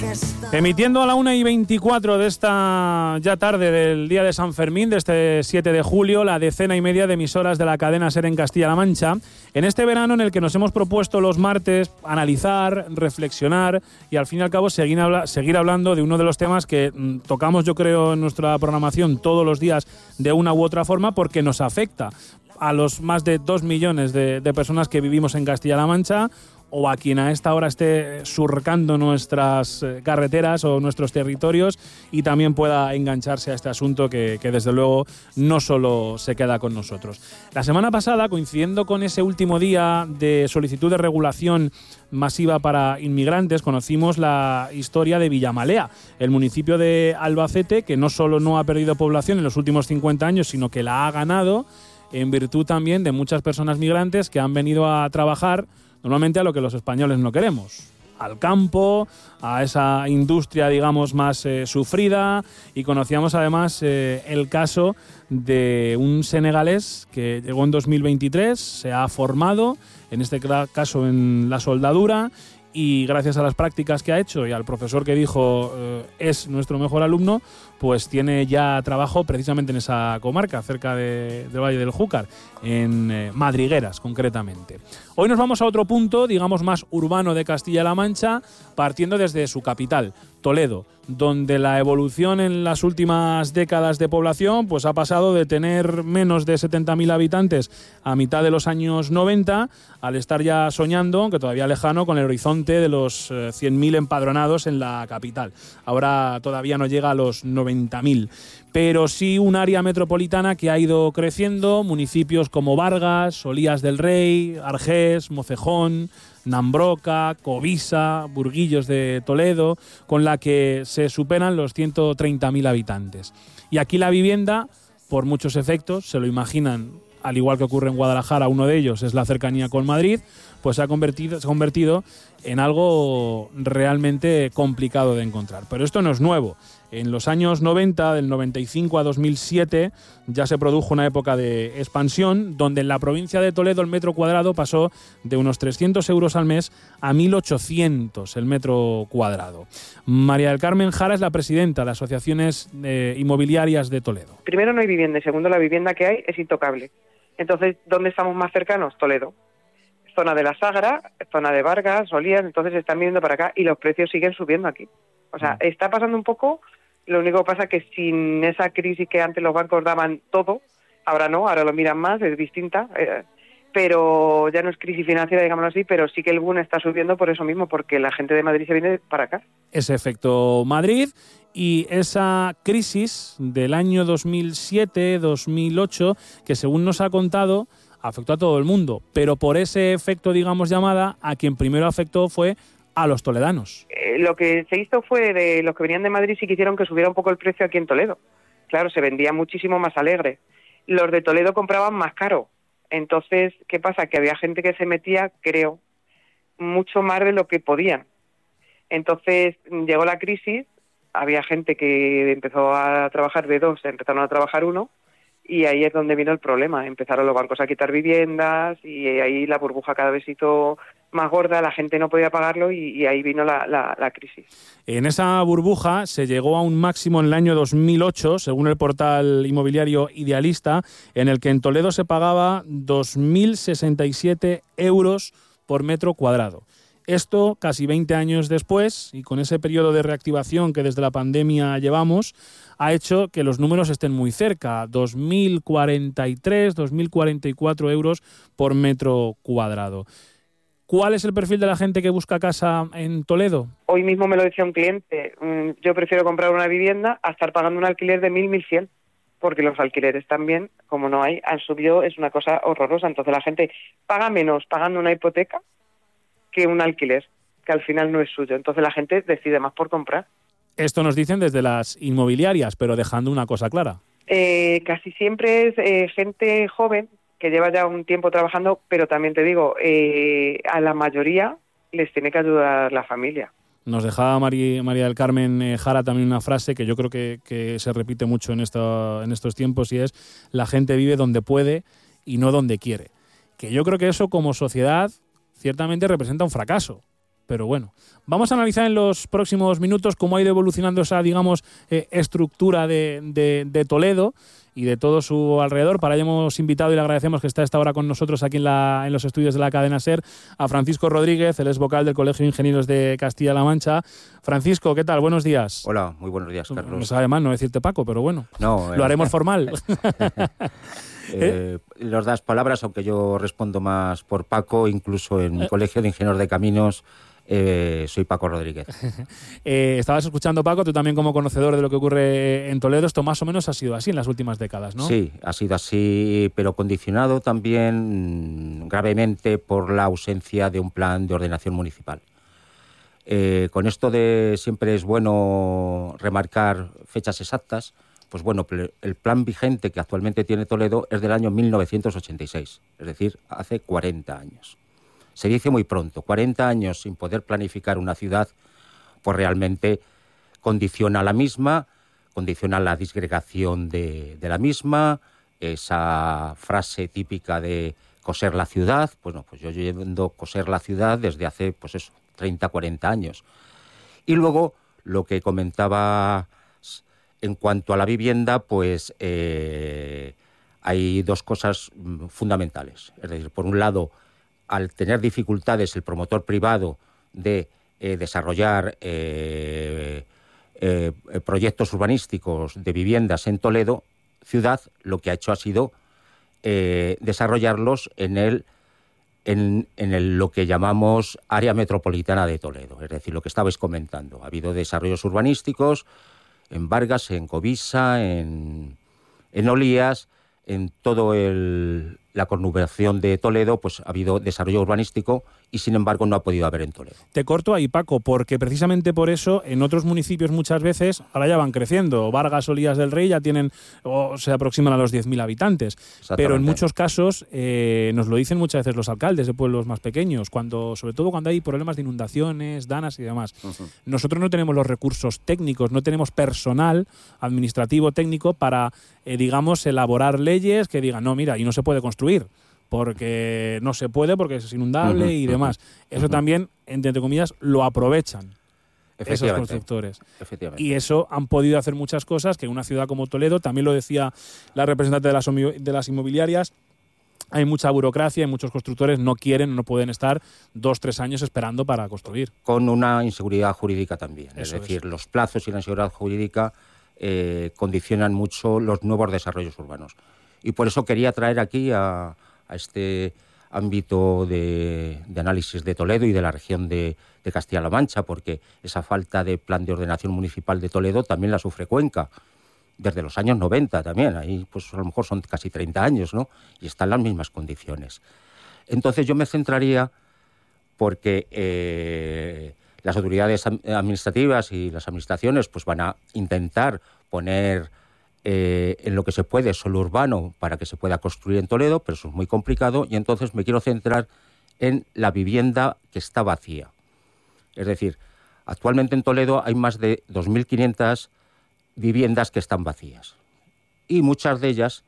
Emitiendo a la 1:24 de esta ya tarde del día de San Fermín, de este 7 de julio, la 10ª de emisoras de la cadena SER en Castilla-La Mancha, en este verano en el que nos hemos propuesto los martes analizar, reflexionar y al fin y al cabo seguir hablando de uno de los temas que tocamos, yo creo, en nuestra programación todos los días de una u otra forma, porque nos afecta a los más de 2 millones de personas que vivimos en Castilla-La Mancha, o a quien a esta hora esté surcando nuestras carreteras o nuestros territorios y también pueda engancharse a este asunto que desde luego no solo se queda con nosotros. La semana pasada, coincidiendo con ese último día de solicitud de regulación masiva para inmigrantes, conocimos la historia de Villamalea, el municipio de Albacete, que no solo no ha perdido población en los últimos 50 años, sino que la ha ganado en virtud también de muchas personas migrantes que han venido a trabajar normalmente a lo que los españoles no queremos, al campo, a esa industria, digamos, más sufrida. Y conocíamos además el caso de un senegalés que llegó en 2023, se ha formado, en este caso en la soldadura, y gracias a las prácticas que ha hecho y al profesor que dijo es nuestro mejor alumno, pues tiene ya trabajo precisamente en esa comarca, cerca del Valle del Júcar, en Madrigueras concretamente. Hoy nos vamos a otro punto, digamos, más urbano de Castilla-La Mancha, partiendo desde su capital, Toledo, donde la evolución en las últimas décadas de población pues ha pasado de tener menos de 70.000 habitantes a mitad de los años 90, al estar ya soñando, aunque todavía lejano, con el horizonte de los 100.000 empadronados en la capital. Ahora todavía no llega a los 90.000, pero sí un área metropolitana que ha ido creciendo, municipios como Vargas, Solías del Rey, Argés, Mocejón, Nambroca, Covisa, Burguillos de Toledo, con la que se superan los 130.000 habitantes. Y aquí la vivienda, por muchos efectos, se lo imaginan, al igual que ocurre en Guadalajara, uno de ellos es la cercanía con Madrid, pues se ha convertido en algo realmente complicado de encontrar. Pero esto no es nuevo. En los años 90, del 95 a 2007, ya se produjo una época de expansión donde en la provincia de Toledo el metro cuadrado pasó de unos 300 euros al mes a 1.800 el metro cuadrado. María del Carmen Jara es la presidenta de Asociaciones Inmobiliarias de Toledo. Primero, no hay vivienda, y segundo, la vivienda que hay es intocable. Entonces, ¿dónde estamos más cercanos? Toledo. Zona de la Sagra, zona de Vargas, Solías, entonces están viniendo para acá y los precios siguen subiendo aquí. O sea, está pasando un poco. Lo único que pasa es que sin esa crisis que antes los bancos daban todo, ahora no, ahora lo miran más, es distinta, pero ya no es crisis financiera, digámoslo así, pero sí que el boom está subiendo por eso mismo, porque la gente de Madrid se viene para acá. Ese efecto Madrid y esa crisis del año 2007-2008, que según nos ha contado, afectó a todo el mundo, pero por ese efecto, digamos, llamada, a quien primero afectó fue a los toledanos. Lo que se hizo fue, de los que venían de Madrid, sí quisieron que subiera un poco el precio aquí en Toledo. Claro, se vendía muchísimo más alegre. Los de Toledo compraban más caro. Entonces, ¿qué pasa? Que había gente que se metía, creo, mucho más de lo que podían. Entonces, llegó la crisis, había gente que empezó a trabajar de dos, empezaron a trabajar uno, y ahí es donde vino el problema. Empezaron los bancos a quitar viviendas y ahí la burbuja cada vez hizo más gorda, la gente no podía pagarlo y ahí vino la crisis. En esa burbuja se llegó a un máximo en el año 2008, según el portal inmobiliario Idealista, en el que en Toledo se pagaba 2.067 euros por metro cuadrado. Esto, casi 20 años después, y con ese periodo de reactivación que desde la pandemia llevamos, ha hecho que los números estén muy cerca, 2.043, 2.044 euros por metro cuadrado. ¿Cuál es el perfil de la gente que busca casa en Toledo? Hoy mismo me lo decía un cliente, yo prefiero comprar una vivienda a estar pagando un alquiler de 1.100, porque los alquileres también, como no hay, han subido, es una cosa horrorosa. Entonces la gente paga menos pagando una hipoteca que un alquiler, que al final no es suyo. Entonces la gente decide más por comprar. Esto nos dicen desde las inmobiliarias, pero dejando una cosa clara. Casi siempre es gente joven que lleva ya un tiempo trabajando, pero también te digo, a la mayoría les tiene que ayudar la familia. Nos dejaba María del Carmen Jara también una frase que yo creo que se repite mucho en estos tiempos, y es: la gente vive donde puede y no donde quiere. Que yo creo que eso como sociedad ciertamente representa un fracaso, pero bueno. Vamos a analizar en los próximos minutos cómo ha ido evolucionando esa, digamos, estructura de Toledo y de todo su alrededor. Para ello hemos invitado, y le agradecemos que está a esta hora con nosotros aquí en los estudios de la cadena SER, a Francisco Rodríguez, él es vocal del Colegio de Ingenieros de Castilla-La Mancha. Francisco, ¿qué tal? Buenos días. Hola, muy buenos días, Carlos. No sabe más no decirte Paco, pero bueno, no, lo haremos formal. Los das palabras, aunque yo respondo más por Paco, incluso en mi Colegio de Ingenieros de Caminos soy Paco Rodríguez. Estabas escuchando, Paco, tú también como conocedor de lo que ocurre en Toledo, esto más o menos ha sido así en las últimas décadas, ¿no? Sí, ha sido así, pero condicionado también gravemente por la ausencia de un plan de ordenación municipal. Con esto de siempre es bueno remarcar fechas exactas, pues bueno, el plan vigente que actualmente tiene Toledo es del año 1986, es decir, hace 40 años. Se dice muy pronto, 40 años sin poder planificar una ciudad, pues realmente condiciona la misma, condiciona la disgregación de la misma, esa frase típica de coser la ciudad. Bueno, pues yo llevo coser la ciudad desde hace, pues eso, 30, 40 años. Y luego, lo que comentaba en cuanto a la vivienda, pues hay dos cosas fundamentales. Es decir, por un lado, al tener dificultades el promotor privado de desarrollar proyectos urbanísticos de viviendas en Toledo ciudad, lo que ha hecho ha sido desarrollarlos en lo que llamamos área metropolitana de Toledo, es decir, lo que estabais comentando. Ha habido desarrollos urbanísticos en Vargas, en Covisa, en Olías, en todo la conurbación de Toledo, pues ha habido desarrollo urbanístico y, sin embargo, no ha podido haber en Toledo. Te corto ahí, Paco, porque precisamente por eso en otros municipios muchas veces, ahora ya van creciendo, Vargas, Olías del Rey ya tienen o se aproximan a los 10.000 habitantes, pero en muchos casos nos lo dicen muchas veces los alcaldes de pueblos más pequeños, sobre todo cuando hay problemas de inundaciones, danas y demás. Nosotros no tenemos los recursos técnicos, no tenemos personal administrativo técnico para, digamos, elaborar leyes que digan, no, mira, y no se puede construir, porque no se puede, porque es inundable y demás. Eso también, entre comillas, lo aprovechan esos constructores. Y eso han podido hacer muchas cosas que en una ciudad como Toledo, también lo decía la representante de las inmobiliarias, hay mucha burocracia y muchos constructores no pueden estar 2-3 años esperando para construir. Con una inseguridad jurídica también. Es decir, los plazos y la inseguridad jurídica condicionan mucho los nuevos desarrollos urbanos. Y por eso quería traer aquí a este ámbito de análisis de Toledo y de la región de Castilla-La Mancha, porque esa falta de plan de ordenación municipal de Toledo también la sufre Cuenca, desde los años 90 también, ahí pues a lo mejor son casi 30 años, ¿no? Y están en las mismas condiciones. Entonces yo me centraría porque las autoridades administrativas y las administraciones pues van a intentar poner en lo que se puede suelo urbano para que se pueda construir en Toledo, pero eso es muy complicado, y entonces me quiero centrar en la vivienda que está vacía. Es decir, actualmente en Toledo hay más de 2.500 viviendas que están vacías y muchas de ellas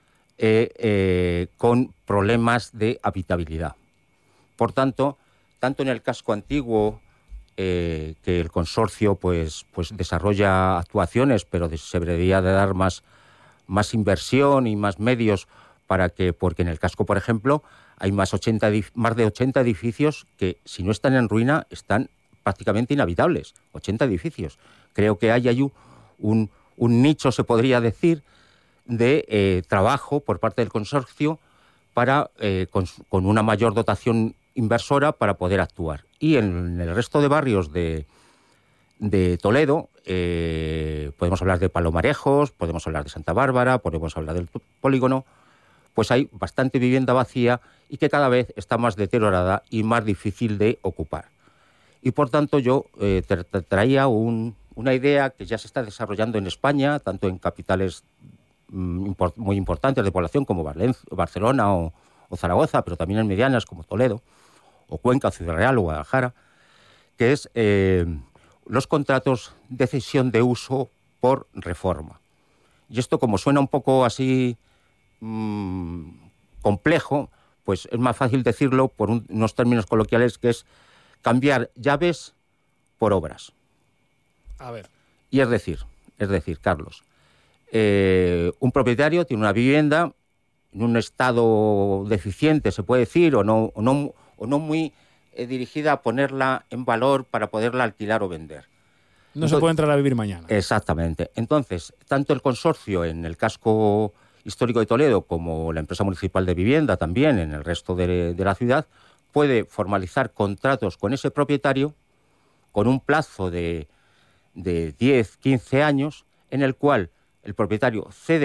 con problemas de habitabilidad. Por tanto, tanto en el casco antiguo, que el consorcio pues desarrolla actuaciones, pero se debería de dar más inversión y más medios porque en el casco, por ejemplo, hay más de 80 edificios que, si no están en ruina, están prácticamente inhabitables. 80 edificios. Creo que hay un nicho, se podría decir, de trabajo por parte del consorcio para con una mayor dotación inversora para poder actuar. Y en el resto de barrios de Toledo podemos hablar de Palomarejos, podemos hablar de Santa Bárbara, podemos hablar del Polígono, pues hay bastante vivienda vacía y que cada vez está más deteriorada y más difícil de ocupar. Y por tanto yo traía una idea que ya se está desarrollando en España, tanto en capitales muy importantes de población como Barcelona o Zaragoza, pero también en medianas como Toledo, o Cuenca, Ciudad Real o Guadalajara, que es los contratos de cesión de uso por reforma. Y esto, como suena un poco así complejo, pues es más fácil decirlo por unos términos coloquiales, que es cambiar llaves por obras. A ver. Y es decir, Carlos, un propietario tiene una vivienda en un estado deficiente, se puede decir, o no muy dirigida a ponerla en valor para poderla alquilar o vender. Se puede entrar a vivir mañana. Exactamente. Entonces, tanto el consorcio en el casco histórico de Toledo como la empresa municipal de vivienda también en el resto de la ciudad puede formalizar contratos con ese propietario con un plazo de 10, 15 años en el cual el propietario cede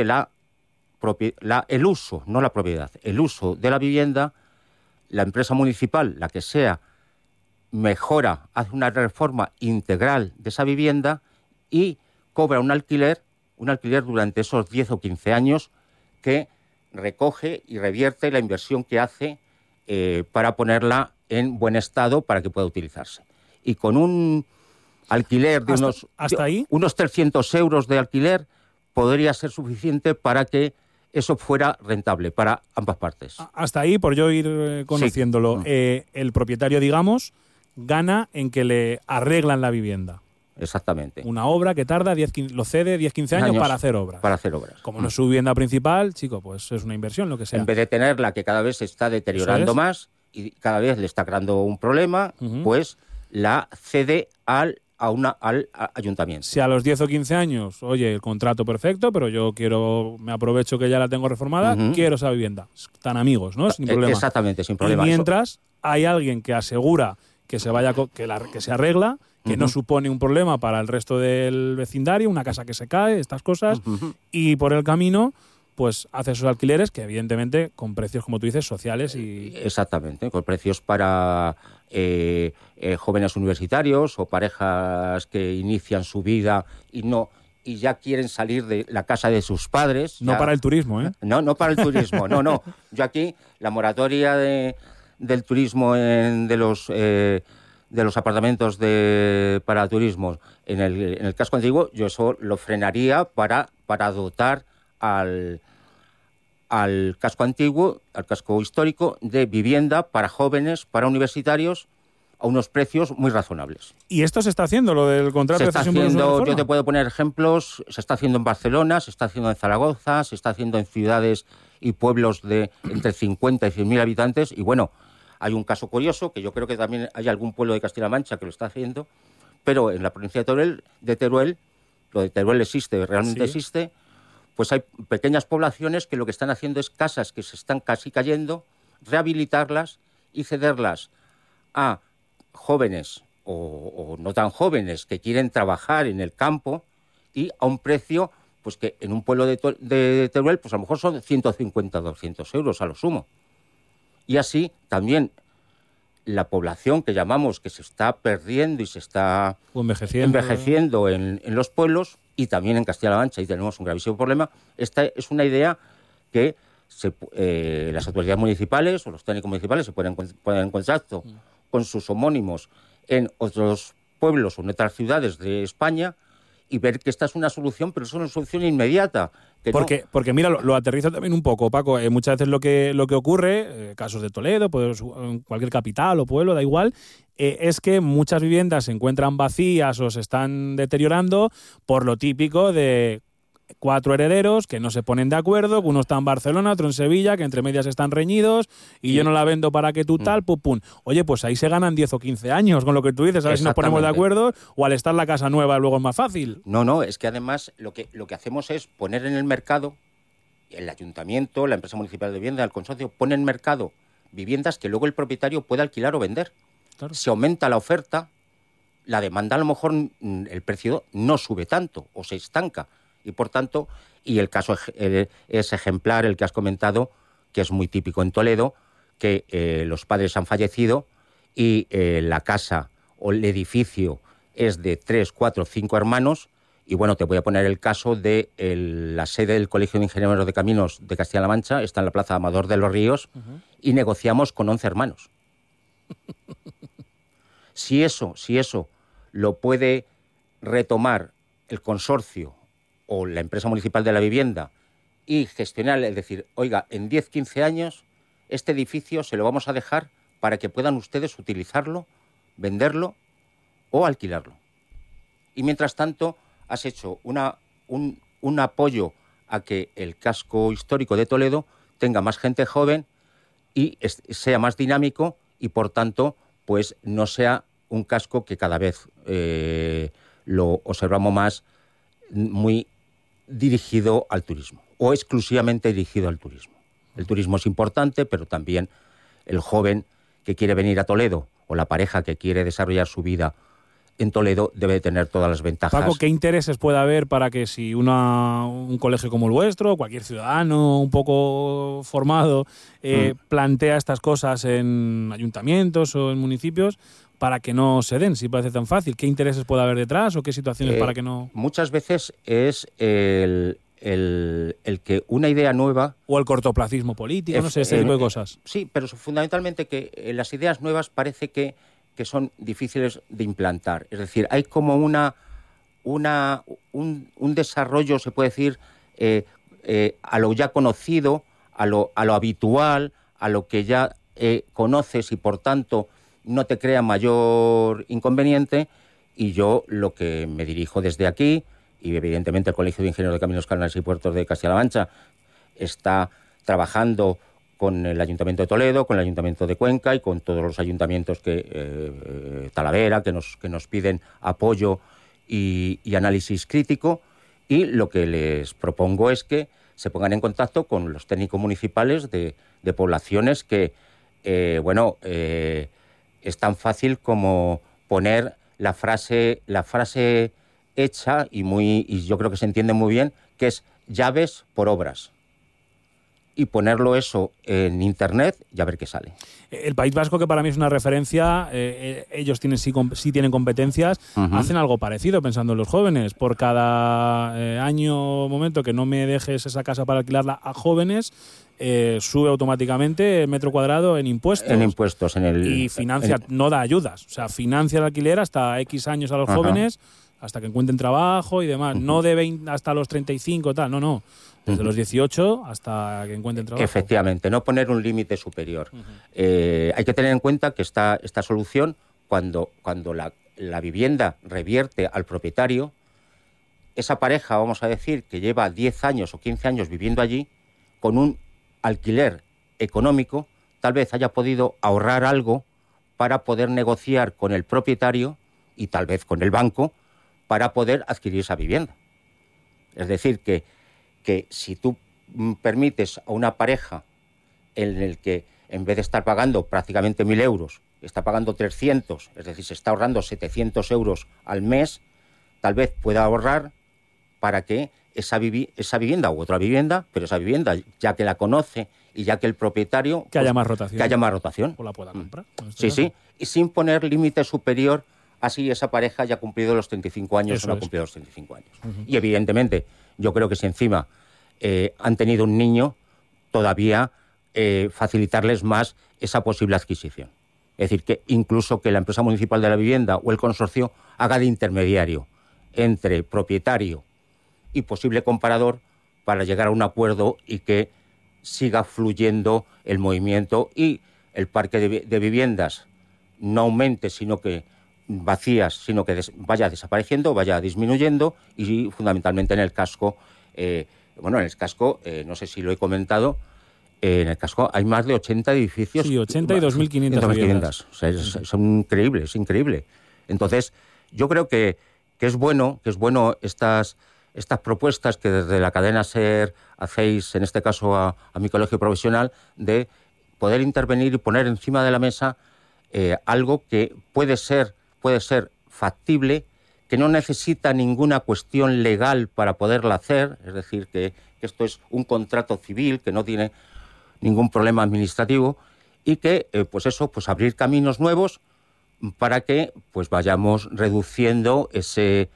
el uso, no la propiedad, el uso de la vivienda, la empresa municipal, la que sea, mejora, hace una reforma integral de esa vivienda y cobra un alquiler durante esos 10 o 15 años que recoge y revierte la inversión que hace para ponerla en buen estado para que pueda utilizarse. Y con un alquiler de unos 300 euros de alquiler podría ser suficiente para que eso fuera rentable para ambas partes. Hasta ahí, por yo ir conociéndolo, sí. El propietario, digamos, gana en que le arreglan la vivienda. Exactamente. Una obra que tarda, lo cede 10-15 años para hacer obras. Para hacer obras. Como no es su vivienda principal, chico, pues es una inversión, lo que sea. En vez de tenerla que cada vez se está deteriorando más y cada vez le está creando un problema, pues la cede al ayuntamiento. Si a los 10 o 15 años, oye, el contrato perfecto, pero yo me aprovecho que ya la tengo reformada, quiero esa vivienda. Están amigos, ¿no? Sin problema. Exactamente, sin problema. Y mientras hay alguien que asegura que se arregla, que no supone un problema para el resto del vecindario, una casa que se cae, estas cosas, y por el camino pues hace esos alquileres que evidentemente con precios, como tú dices, sociales y... Exactamente, con precios para jóvenes universitarios o parejas que inician su vida y ya quieren salir de la casa de sus padres. No para el turismo, ¿eh? No para el turismo, no. Yo aquí, la moratoria del turismo de los apartamentos para turismo en el casco antiguo, yo eso lo frenaría para dotar al casco antiguo, al casco histórico, de vivienda para jóvenes, para universitarios, a unos precios muy razonables. ¿Y esto se está haciendo, lo del contrato de cesión? Yo te puedo poner ejemplos, se está haciendo en Barcelona, se está haciendo en Zaragoza, se está haciendo en ciudades y pueblos de entre 50 y 100.000 habitantes, y bueno, hay un caso curioso, que yo creo que también hay algún pueblo de Castilla-La Mancha que lo está haciendo, pero en la provincia de Teruel, lo de Teruel existe, realmente existe, pues hay pequeñas poblaciones que lo que están haciendo es casas que se están casi cayendo, rehabilitarlas y cederlas a jóvenes o no tan jóvenes que quieren trabajar en el campo y a un precio pues que en un pueblo de Teruel pues a lo mejor son 150 200 euros a lo sumo. Y así también la población que llamamos que se está perdiendo y se está envejeciendo en los pueblos y también en Castilla-La Mancha, y tenemos un gravísimo problema. Esta es una idea que las autoridades municipales o los técnicos municipales se pueden poner en contacto con sus homónimos en otros pueblos o en otras ciudades de España y ver que esta es una solución, pero es una solución inmediata. Porque mira, lo aterriza también un poco, Paco. Muchas veces lo que ocurre, casos de Toledo, pues, en cualquier capital o pueblo, da igual, es que muchas viviendas se encuentran vacías o se están deteriorando por lo típico de 4 herederos que no se ponen de acuerdo, que uno está en Barcelona, otro en Sevilla, que entre medias están reñidos y yo no la vendo para que tú tal, pum, pum. Oye, pues ahí se ganan 10 o 15 años con lo que tú dices, a ver si nos ponemos de acuerdo, o al estar la casa nueva luego es más fácil. No, es que además lo que hacemos es poner en el mercado, el ayuntamiento, la empresa municipal de vivienda, el consorcio, pone en mercado viviendas que luego el propietario puede alquilar o vender. Claro. Si aumenta la oferta, la demanda a lo mejor el precio no sube tanto o se estanca. Y por tanto, y el caso es ejemplar, el que has comentado, que es muy típico en Toledo, que los padres han fallecido y la casa o el edificio es de 3, 4, 5 hermanos. Y bueno, te voy a poner el caso de la sede del Colegio de Ingenieros de Caminos de Castilla-La Mancha, está en la Plaza Amador de los Ríos, y negociamos con 11 hermanos. Si eso lo puede retomar el consorcio o la empresa municipal de la vivienda y gestionar, es decir, oiga, en 10, 15 años este edificio se lo vamos a dejar para que puedan ustedes utilizarlo venderlo o alquilarlo. Y mientras tanto has hecho un apoyo a que el casco histórico de Toledo tenga más gente joven y sea más dinámico y, por tanto, pues no sea un casco que cada vez lo observamos más muy dirigido al turismo o exclusivamente dirigido al turismo. El turismo es importante, pero también el joven que quiere venir a Toledo o la pareja que quiere desarrollar su vida en Toledo debe tener todas las ventajas. Paco, ¿qué intereses puede haber para que si un colegio como el vuestro, cualquier ciudadano un poco formado, plantea estas cosas en ayuntamientos o en municipios para que no se den, si parece tan fácil? ¿Qué intereses puede haber detrás o qué situaciones para que no...? Muchas veces es el que una idea nueva... O el cortoplacismo político, no sé, este tipo de cosas. Sí, pero fundamentalmente que las ideas nuevas parece que son difíciles de implantar. Es decir, hay como un desarrollo, se puede decir, a lo ya conocido, a lo habitual, a lo que ya conoces y, por tanto, no te crea mayor inconveniente. Y yo lo que me dirijo desde aquí, y evidentemente el Colegio de Ingenieros de Caminos, Canales y Puertos de Castilla-La Mancha está trabajando con el Ayuntamiento de Toledo, con el Ayuntamiento de Cuenca y con todos los ayuntamientos Talavera, que nos piden apoyo y análisis crítico. Y lo que les propongo es que se pongan en contacto con los técnicos municipales de poblaciones que, es tan fácil como poner la frase hecha y yo creo que se entiende muy bien, que es llaves por obras. Y ponerlo eso en Internet y a ver qué sale. El País Vasco, que para mí es una referencia, ellos sí tienen competencias, hacen algo parecido pensando en los jóvenes. Por cada año o momento que no me dejes esa casa para alquilarla a jóvenes, sube automáticamente el metro cuadrado en impuestos. En impuestos. Y financia, no da ayudas. O sea, financia el alquiler hasta X años a los jóvenes, hasta que encuentren trabajo y demás. No de 20 hasta los 35, tal, no. Desde los 18 hasta que encuentren trabajo. Efectivamente, no poner un límite superior. Hay que tener en cuenta que esta solución, cuando la vivienda revierte al propietario, esa pareja, vamos a decir, que lleva 10 años o 15 años viviendo allí, con un alquiler económico, tal vez haya podido ahorrar algo para poder negociar con el propietario y tal vez con el banco para poder adquirir esa vivienda. Es decir, que si tú permites a una pareja en el que en vez de estar pagando prácticamente 1.000 euros, está pagando 300, es decir, se está ahorrando 700 euros al mes, tal vez pueda ahorrar para que esa vivienda u otra vivienda, pero esa vivienda, ya que la conoce y ya que el propietario... Que haya más rotación. Que haya más rotación. O la pueda comprar. Sí. Y sin poner límite superior, así esa pareja ya ha cumplido los 35 años o no ha cumplido los 35 años. Y evidentemente, yo creo que si encima han tenido un niño, todavía facilitarles más esa posible adquisición. Es decir, que incluso que la empresa municipal de la vivienda o el consorcio haga de intermediario entre propietario y posible comprador para llegar a un acuerdo y que siga fluyendo el movimiento y el parque de viviendas no aumente, sino que vacías, sino que vaya desapareciendo, vaya disminuyendo y fundamentalmente en el casco, no sé si lo he comentado, en el casco hay más de 80 edificios. Sí, 80 y 2.500 viviendas. O sea, son increíbles, es increíble. Entonces, yo creo que es bueno estas propuestas que desde la cadena SER hacéis, en este caso a mi colegio profesional, de poder intervenir y poner encima de la mesa algo que puede ser factible, que no necesita ninguna cuestión legal para poderla hacer, es decir, que esto es un contrato civil, que no tiene ningún problema administrativo y que, abrir caminos nuevos para que vayamos reduciendo ese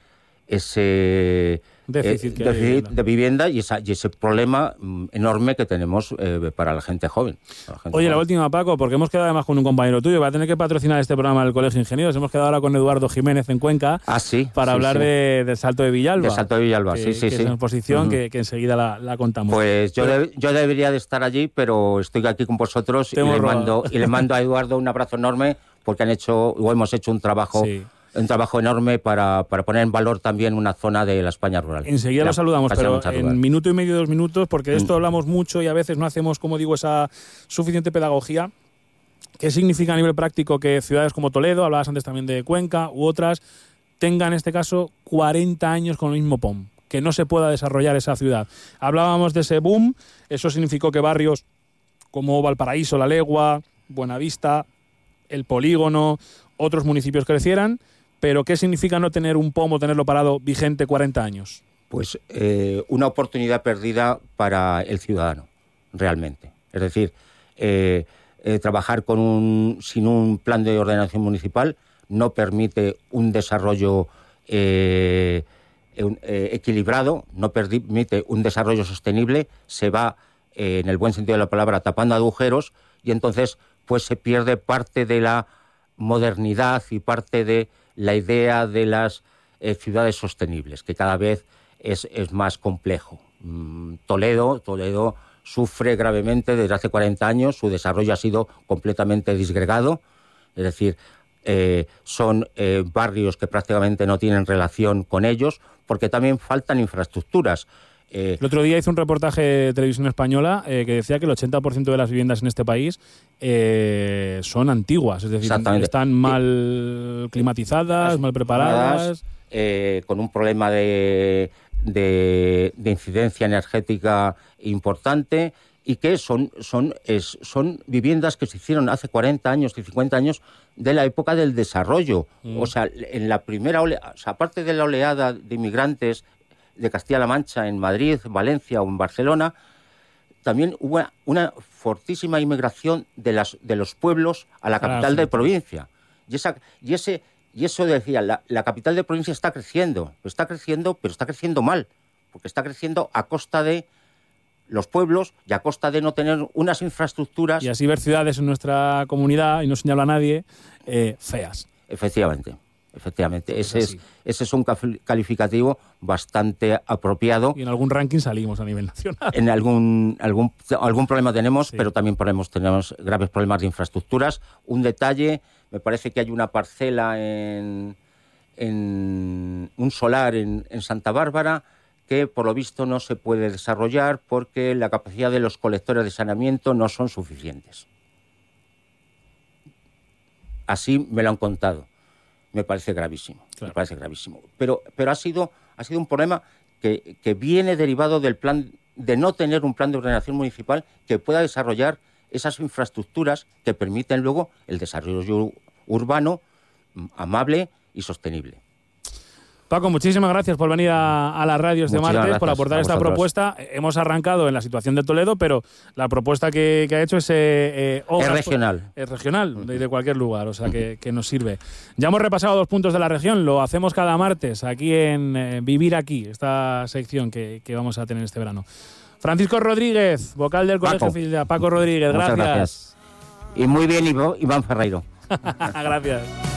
déficit de vivienda y ese problema enorme que tenemos para la gente joven. La última, Paco, porque hemos quedado además con un compañero tuyo, va a tener que patrocinar este programa del Colegio de Ingenieros. Hemos quedado ahora con Eduardo Jiménez en Cuenca para hablar del Salto de Villalba. Del Salto de Villalba, que es una exposición que enseguida la contamos. Pues yo debería de estar allí, pero estoy aquí con vosotros y le mando a Eduardo un abrazo enorme porque hemos hecho un trabajo enorme para poner en valor también una zona de la España rural. Enseguida lo saludamos, pero en minuto y medio, 2 minutos, porque de esto hablamos mucho y a veces no hacemos, como digo, esa suficiente pedagogía. ¿Qué significa a nivel práctico que ciudades como Toledo, hablabas antes también de Cuenca u otras, tengan en este caso 40 años con el mismo POM? Que no se pueda desarrollar esa ciudad. Hablábamos de ese boom, eso significó que barrios como Valparaíso, La Legua, Buenavista, El Polígono, otros municipios crecieran, pero ¿qué significa no tener un POM o tenerlo parado vigente 40 años? Pues una oportunidad perdida para el ciudadano, realmente. Es decir, trabajar sin un plan de ordenación municipal no permite un desarrollo equilibrado, no permite un desarrollo sostenible, se va, en el buen sentido de la palabra, tapando agujeros, y entonces pues se pierde parte de la modernidad y parte de la idea de las ciudades sostenibles, que cada vez es más complejo. Toledo sufre gravemente desde hace 40 años, su desarrollo ha sido completamente disgregado, es decir, son barrios que prácticamente no tienen relación con ellos, porque también faltan infraestructuras. El otro día hice un reportaje de Televisión Española que decía que el 80% de las viviendas en este país son antiguas, es decir, están mal climatizadas, mal preparadas. Con un problema de incidencia energética importante, y que son viviendas que se hicieron hace 40 años y 50 años de la época del desarrollo. O sea, en la primera aparte de la oleada de inmigrantes de Castilla-La Mancha en Madrid, Valencia o en Barcelona, también hubo una fortísima inmigración de los pueblos a la capital de provincia. Y eso decía, la capital de provincia está creciendo, pero está creciendo mal, porque está creciendo a costa de los pueblos y a costa de no tener unas infraestructuras. Y así ver ciudades en nuestra comunidad, y no señala a nadie, feas. Efectivamente. Ese es un calificativo bastante apropiado. Y en algún ranking salimos a nivel nacional. En algún problema tenemos, pero también tenemos graves problemas de infraestructuras. Un detalle, me parece que hay una parcela en un solar en Santa Bárbara que por lo visto no se puede desarrollar porque la capacidad de los colectores de saneamiento no son suficientes. Así me lo han contado. Me parece gravísimo. Claro. Me parece gravísimo. Pero ha sido un problema que viene derivado del plan de no tener un plan de ordenación municipal que pueda desarrollar esas infraestructuras que permiten luego el desarrollo urbano amable y sostenible. Paco, muchísimas gracias por venir a las radios de martes, por aportar esta propuesta. Hemos arrancado en la situación de Toledo, pero la propuesta que ha hecho es regional. Es regional, de cualquier lugar, o sea que nos sirve. Ya hemos repasado 2 puntos de la región, lo hacemos cada martes aquí en Vivir Aquí, esta sección que vamos a tener este verano. Francisco Rodríguez, vocal del Colegio Fidelidad. Paco Rodríguez, gracias. Y muy bien, Iván Ferreiro. Gracias.